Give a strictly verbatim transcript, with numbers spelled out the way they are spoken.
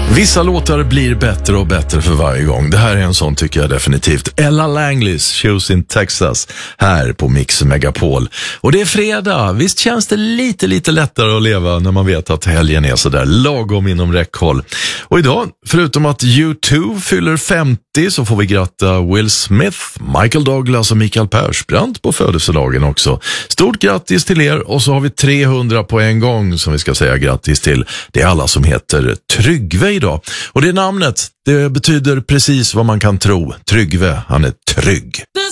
Vissa låtar blir bättre och bättre för varje gång. Det här är en sån, tycker jag definitivt. Ella Langleys, Shoes in Texas, här på Mix Megapol. Och det är fredag. Visst känns det lite, lite lättare att leva när man vet att helgen är så där lagom inom räckhåll. Och idag, förutom att U två fyller femtio, så får vi gratta Will Smith, Michael Douglas och Mikael Persbrandt på födelsedagen också. Stort grattis till er, och så har vi trehundra på en gång som vi ska säga grattis till. Det är alla som heter Tryggve idag. Och det namnet, det betyder precis vad man kan tro. Tryggve, han är trygg.